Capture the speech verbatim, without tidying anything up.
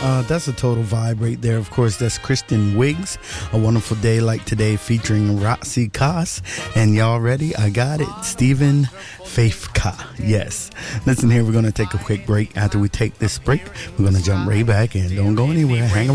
uh, that's a total vibe right there. Of course, that's Kristen Wiggs, A Wonderful Day Like Today, featuring Roxy Koss. And y'all ready? I got it. Stephen Faithka. Yes. Listen here, we're going to take a quick break. After we take this break, we're going to jump right back in. Don't go anywhere. Hang around.